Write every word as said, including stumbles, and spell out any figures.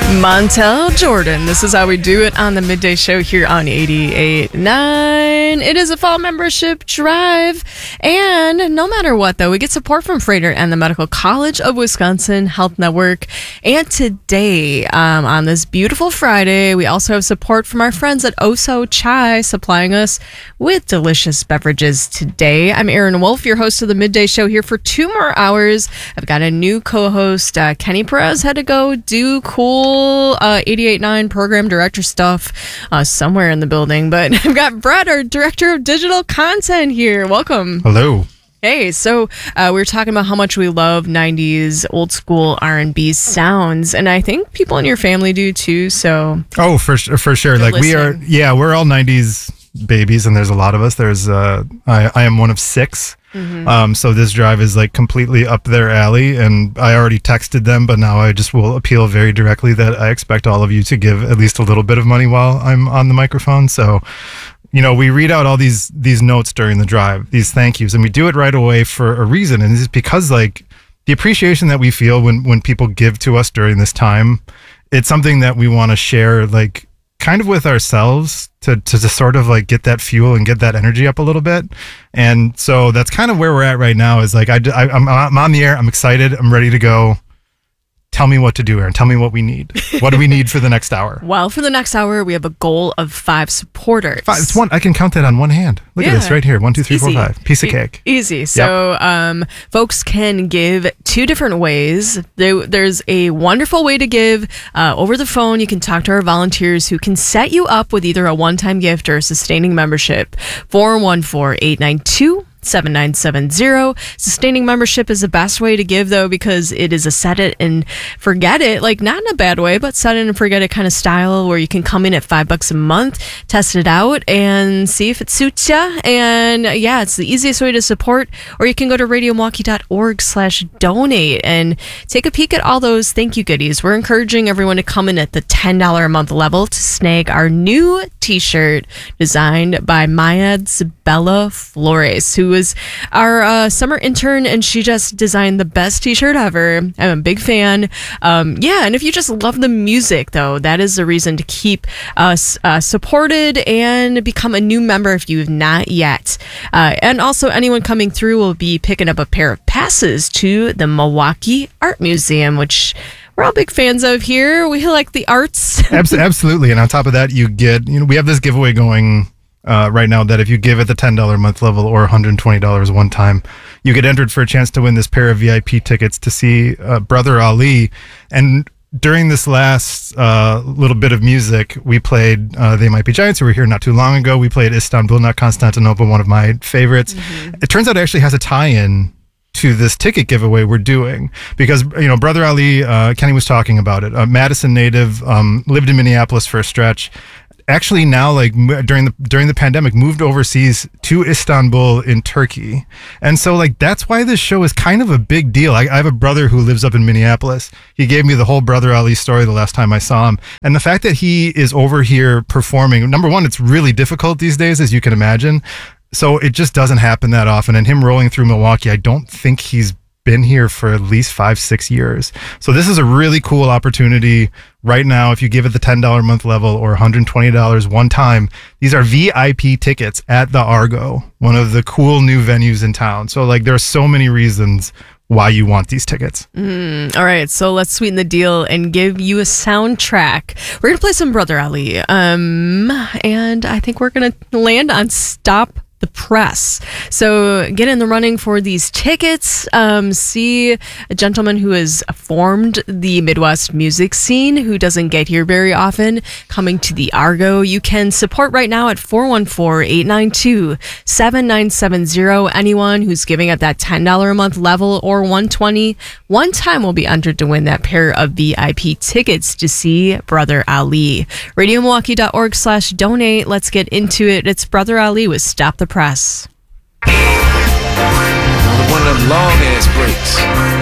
Montel Jordan. This is how we do it on the Midday Show here on eighty-eight point nine. It is a fall membership drive. And no matter what, though, we get support from Freighter and the Medical College of Wisconsin Health Network. And today, um, on this beautiful Friday, we also have support from our friends at Oso Chai, supplying us with delicious beverages today. I'm Erin Wolf, your host of the Midday Show, here for two more hours. I've got a new co-host. Uh, Kenny Perez had to go do cool Uh, eighty-eight point nine program director stuff uh, somewhere in the building, but I've got Brett, our director of digital content, here. Welcome. Hello. Hey, so uh, we were talking about how much we love nineties old school R and B sounds, and I think people in your family do too. So oh, for for sure. Like listening. we are, yeah, we're all nineties babies, and there's a lot of us. There's uh, I, I am one of six. Mm-hmm. Um, so this drive is like completely up their alley, and I already texted them, but now I just will appeal very directly that I expect all of you to give at least a little bit of money while I'm on the microphone. So, you know, we read out all these these notes during the drive, these thank yous, and we do it right away for a reason, and it's because like the appreciation that we feel when when people give to us during this time, it's something that we want to share, like kind of with ourselves to, to to sort of like get that fuel and get that energy up a little bit. And so that's kind of where we're at right now is like, I, I, I'm, I'm on the air. I'm excited. I'm ready to go. Tell me what to do, Aaron. Tell me what we need. What do we need for the next hour? Well, for the next hour, we have a goal of five supporters. Five, it's one. I can count that on one hand. Look yeah. at this right here. One, two, three, Easy. four, five. Piece of cake. E- easy. So yep. um, folks can give two different ways. There, there's a wonderful way to give uh, over the phone. You can talk to our volunteers who can set you up with either a one-time gift or a sustaining membership. four one four, eight nine two seven nine seven zero. Sustaining membership is the best way to give, though, because it is a set it and forget it, like not in a bad way, but set it and forget it kind of style where you can come in at five bucks a month, test it out and see if it suits you. And yeah, it's the easiest way to support. Or you can go to radio milwaukee dot org slash donate and take a peek at all those thank you goodies. We're encouraging everyone to come in at the ten dollars a month level to snag our new t-shirt designed by Mayad's Bella Flores, who was our uh, summer intern, and she just designed the best t-shirt ever. I'm a big fan. Um, yeah, and if you just love the music, though, that is the reason to keep us uh, supported and become a new member if you have not yet. Uh, and also, anyone coming through will be picking up a pair of passes to the Milwaukee Art Museum, which we're all big fans of here. We like the arts. Absolutely. And on top of that, you get, you know, we have this giveaway going Uh, right now that if you give at the ten dollars a month level or one hundred twenty dollars one time, you get entered for a chance to win this pair of V I P tickets to see uh, Brother Ali. And during this last uh, little bit of music, we played uh, They Might Be Giants, who were here not too long ago. We played Istanbul, Not Constantinople, one of my favorites. Mm-hmm. It turns out it actually has a tie-in to this ticket giveaway we're doing because, you know, Brother Ali, uh, Kenny was talking about it, a Madison native, um, lived in Minneapolis for a stretch. Actually now, like during the during the pandemic, moved overseas to Istanbul in Turkey. And so like that's why this show is kind of a big deal. I, I have a brother who lives up in Minneapolis. He gave me the whole Brother Ali story the last time I saw him. And the fact that he is over here performing, number one, it's really difficult these days, as you can imagine. So it just doesn't happen that often. And him rolling through Milwaukee, I don't think he's been here for at least five, six years. So this is a really cool opportunity right now. If you give it the ten dollars a month level or one hundred twenty dollars one time, these are V I P tickets at the Argo, one of the cool new venues in town. So like there are so many reasons why you want these tickets. Mm, all right, so let's sweeten the deal and give you a soundtrack. We're going to play some Brother Ali, um, and I think we're going to land on Stop the Press. So get in the running for these tickets. Um, see a gentleman who has formed the Midwest music scene who doesn't get here very often coming to the Argo. You can support right now at four one four, eight nine two, seven nine seven zero. Anyone who's giving at that ten dollars a month level or one hundred twenty dollars one time will be entered to win that pair of V I P tickets to see Brother Ali. radio milwaukee dot org slash donate. Let's get into it. It's Brother Ali with Stop the Press. One of them long ass breaks.